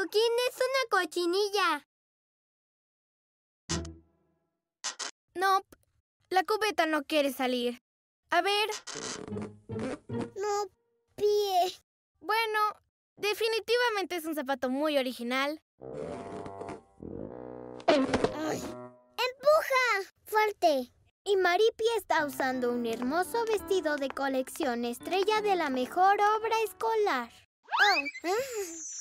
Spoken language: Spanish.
Coquín es una cochinilla. No, la cubeta no quiere salir. A ver. No, pie. Bueno, definitivamente es un zapato muy original. ¡Ay! ¡Empuja! ¡Fuerte! Y Maripi está usando un hermoso vestido de colección estrella de la mejor obra escolar. ¡Oh!